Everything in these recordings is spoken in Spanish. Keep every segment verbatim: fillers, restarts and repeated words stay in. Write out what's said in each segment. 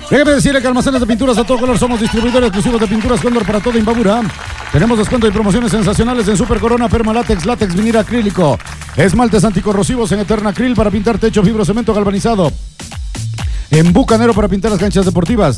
Déjeme decirle que Almacenes de Pinturas a todo color somos distribuidores exclusivos de pinturas Cóndor para toda Imbabura. Tenemos descuento y promociones sensacionales en Super Corona, Permalátex, látex, vinil acrílico, esmaltes anticorrosivos en Eterna Acryl para pintar techo, fibrocemento galvanizado, en Bucanero para pintar las canchas deportivas.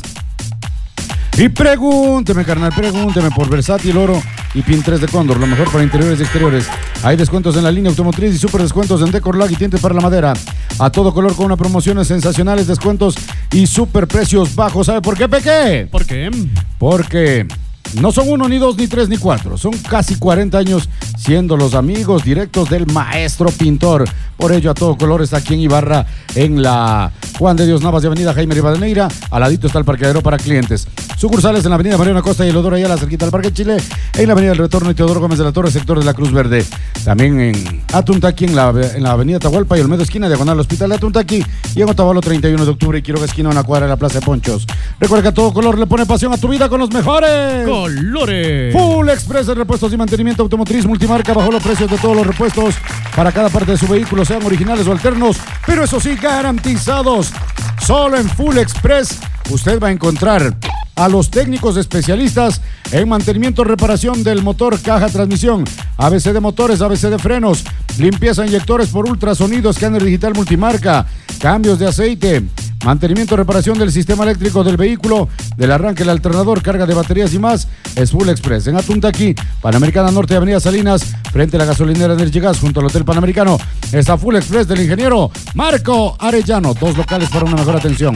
Y pregúnteme, carnal, pregúnteme por Versátil Oro y Pin tres de Cóndor, lo mejor para interiores y exteriores. Hay descuentos en la línea automotriz y super descuentos en Decorlag y tintes para la madera. A todo color con unas promociones sensacionales, descuentos y super precios bajos. ¿Sabe por qué, Peque? ¿Por qué? Porque no son uno, ni dos, ni tres, ni cuatro. Son casi cuarenta años siendo los amigos directos del maestro pintor. Por ello, a todo color está aquí en Ibarra, en la Juan de Dios Navas de Avenida Jaime Rivadeneira. Al ladito está el parqueadero para clientes. Sucursales en la Avenida Mariano Acosta y Elodoro Ayala, cerquita al Parque Chile. En la Avenida del Retorno y Teodoro Gómez de la Torre, sector de la Cruz Verde. También en Atuntaqui, en la, en la Avenida Tahualpa y Olmedo Esquina, diagonal al Hospital de Atuntaqui. Y en Otavalo, treinta y uno de octubre y Quiroga Esquina, una cuadra de la Plaza de Ponchos. Recuerda que a todo color le pone pasión a tu vida con los mejores colores. Full Express de repuestos y mantenimiento automotriz multimarca, bajo los precios de todos los repuestos para cada parte de su vehículo, sean originales o alternos, pero eso sí, garantizados. Solo en Full Express usted va a encontrar a los técnicos especialistas en mantenimiento, reparación del motor, caja, transmisión, A B C de motores, A B C de frenos, limpieza, inyectores por ultrasonido, escáner digital multimarca, cambios de aceite, mantenimiento, reparación del sistema eléctrico del vehículo, del arranque, el alternador, carga de baterías y más. Es Full Express en Atuntaqui, Panamericana Norte, Avenida Salinas, frente a la gasolinera Energy Gas, junto al Hotel Panamericano. Está Full Express del ingeniero Marco Arellano. Dos locales para una mejor atención.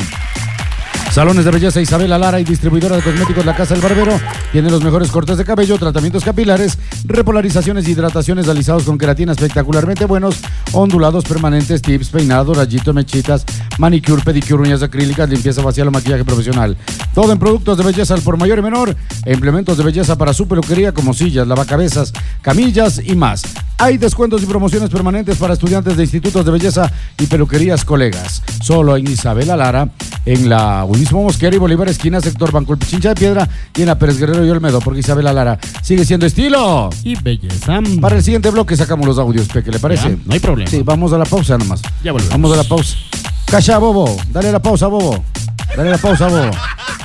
Salones de belleza Isabela Lara y distribuidora de cosméticos La Casa del Barbero. Tiene los mejores cortes de cabello, tratamientos capilares, repolarizaciones, hidrataciones, alisados con queratina espectacularmente buenos, ondulados permanentes, tips, peinado, rayito, mechitas, manicure, pedicure, uñas acrílicas, limpieza facial o maquillaje profesional. Todo en productos de belleza al por mayor y menor, e implementos de belleza para su peluquería como sillas, lavacabezas, camillas y más. Hay descuentos y promociones permanentes para estudiantes de institutos de belleza y peluquerías colegas. Solo en Isabela Lara, en la Unismo Mosquera y Bolívar Esquina, sector Banco El Pichincha de Piedra, y en la Pérez Guerrero y Olmedo, porque Isabela Lara sigue siendo estilo y belleza. Para el siguiente bloque sacamos los audios, Peque, ¿le parece? Ya, no hay problema. Sí, vamos a la pausa nomás. Ya volvemos. Vamos a la pausa. Cacha, Bobo. Dale la pausa, Bobo. Dale la pausa, Bobo.